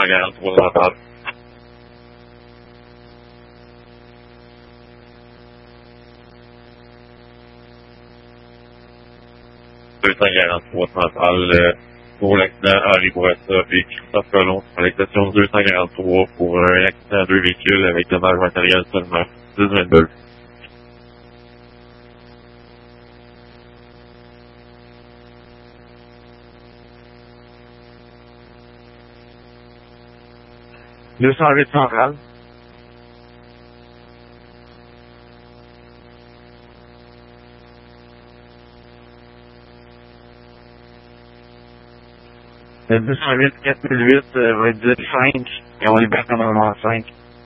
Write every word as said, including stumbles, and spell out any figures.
cent quarante-trois dans la table. deux cent quarante-trois Centrale euh, pour l'accident Henri Bourassa et Christophe Colomb. À l'exception deux cent quarante-trois pour un accident à deux véhicules avec dommage matériel seulement. dix vingt-deux. deux cent huit Centrale. Le deux cent huit quatre mille huit euh, va être dix cinq et on est back en cinq.